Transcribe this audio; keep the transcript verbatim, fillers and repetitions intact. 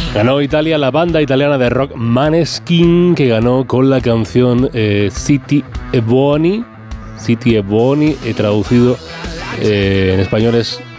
Ganó Italia, la banda italiana de rock Maneskin, que ganó con la canción eh, City e Buoni, City e Buoni, he traducido eh, en español es